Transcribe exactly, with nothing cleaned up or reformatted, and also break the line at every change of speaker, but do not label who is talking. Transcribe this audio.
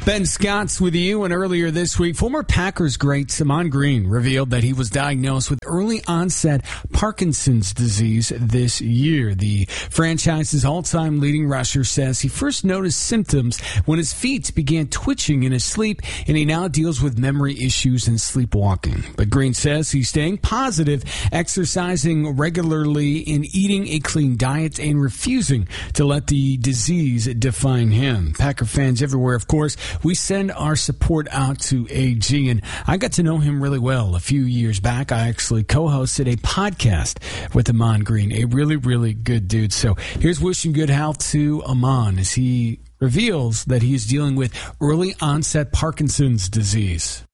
Ben Scott's with you, and earlier this week, former Packers great Amon Green revealed that he was diagnosed with early onset Parkinson's disease this year. The franchise's all-time leading rusher says he first noticed symptoms when his feet began twitching in his sleep, and he now deals with memory issues and sleepwalking. But Green says he's staying positive, exercising regularly, and eating a clean diet, and refusing to let the disease define him. Packer fans everywhere, of course, we send our support out to A G, and I got to know him really well a few years back. I actually co-hosted a podcast with Amon Green, a really, really good dude. So here's wishing good health to Amon as he reveals that he is dealing with early onset Parkinson's disease.